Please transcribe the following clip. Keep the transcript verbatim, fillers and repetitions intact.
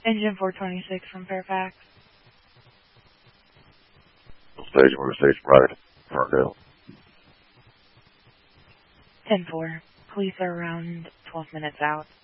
Engine four twenty-six from Fairfax. Station where the station right. Ferndale. ten four. Police are around twelve minutes out.